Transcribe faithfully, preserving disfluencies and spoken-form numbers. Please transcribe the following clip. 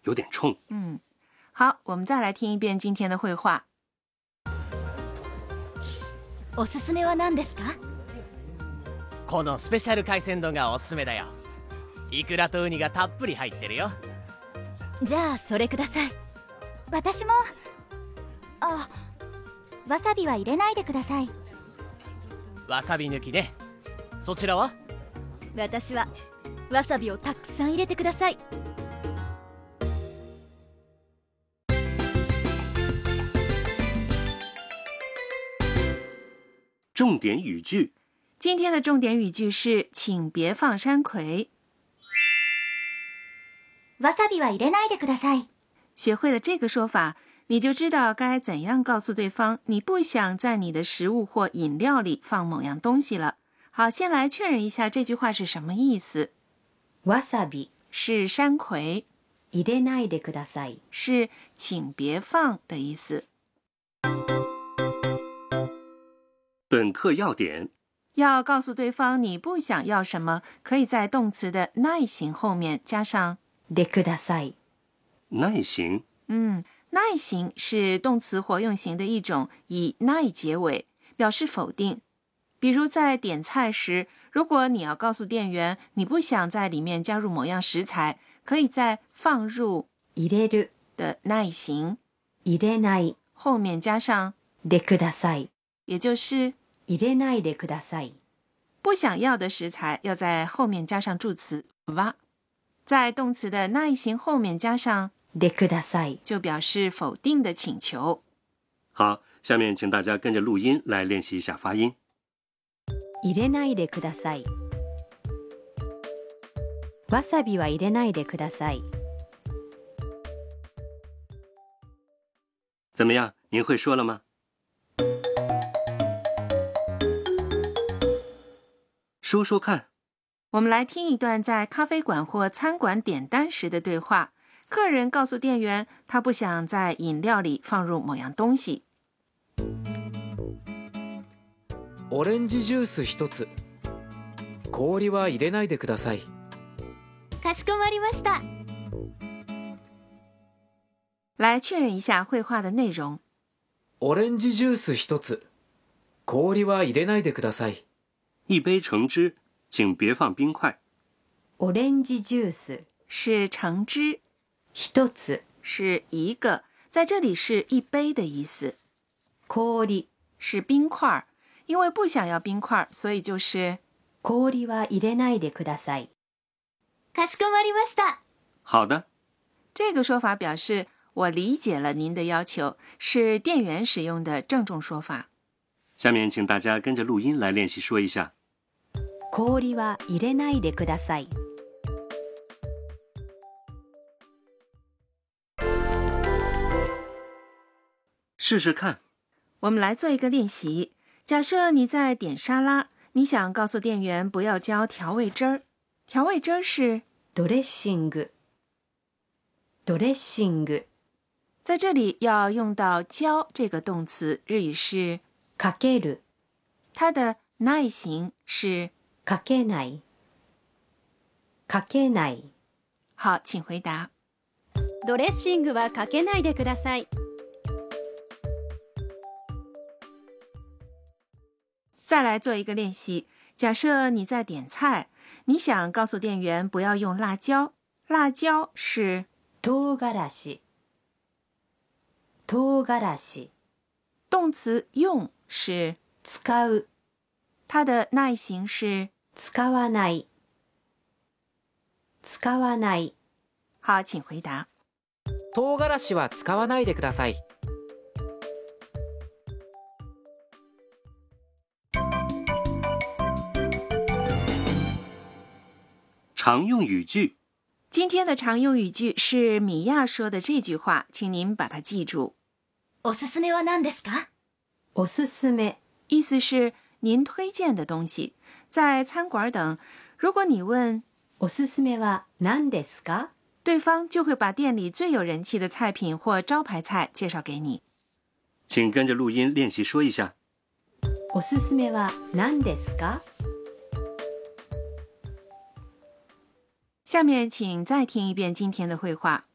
有点冲。 嗯，好，我们再来听一遍今天的绘画。 おすすめは何ですか？ このスペシャル海鮮丼がおすすめだよ。イクラとウニがたっぷり入ってるよ。 じゃあそれください。 私も。あ、わさびは入れないでください。 わさび抜きね。そちらは？ 私はわさびをたくさん入れてください。 重点语句， 今天的重点语句是请别放山葵。 わさびは入れないでください。 学会了这个说法，你就知道该怎样告诉对方你不想在你的食物或饮料里放某样东西了。好，先来确认一下这句话是什么意思。 わさび是山葵， 入れないでください是请别放的意思。 本课要点， 要告诉对方你不想要什么，可以在动词的ない形后面加上でください。 耐形。 嗯，ない形是动词活用型的一种，以ない结尾，表示否定。比如在点菜时，如果你要告诉店员你不想在里面加入某样食材，可以在放入入れる的ない形入れない后面加上でください。 也就是入れないでください。 不想要的食材要在后面加上助词は，在动词的ない形后面加上でください， 就表示否定的请求。 好，下面请大家跟着录音来练习一下发音。 入れないでください。わさびは入れないでください。 怎么样？您会说了吗？说说看。 我们来听一段在咖啡馆或餐馆点单时的对话。客人告诉店员，他不想在饮料里放入某样东西。 オレンジジュース一つ。氷は入れないでください。 かしこまりました。 来确认一下绘画的内容。 オレンジジュース一つ。氷は入れないでください。 一杯橙汁，请别放冰块。 オレンジジュース是橙汁， 一つ是一个，在这里是一杯的意思。 氷是冰块，因为不想要冰块，所以就是氷は入れないでください。 かしこまりました。 好的。 这个说法表示我理解了您的要求，是店员使用的郑重说法。 下面请大家跟着录音来练习说一下。 氷は入れないでください。 试试看。 我们来做一个练习。假设你在点沙拉，你想告诉店员不要浇调味汁儿。调味汁儿是ドレッシングドレッシング， 在这里要用到浇这个动词，日语是かける， 它的ない形是かけないかけない。 好，请回答。 ドレッシングはかけないでください。 再来做一个练习。假设你在点菜，你想告诉店员不要用辣椒，辣椒是唐辛子唐辛子， 动词用是使う， 它的ない形是使わない使わない。 好，请回答。 唐辛子は使わないでください。 常用语句。 今天的常用语句是米娅说的这句话，请您把它记住。 おすすめは何ですか？ おすすめ意思是您推荐的东西。在餐馆等，如果你问おすすめは何ですか， 对方就会把店里最有人气的菜品或招牌菜介绍给你。 请跟着录音练习说一下。 おすすめは何ですか。 下面请再听一遍今天的绘画。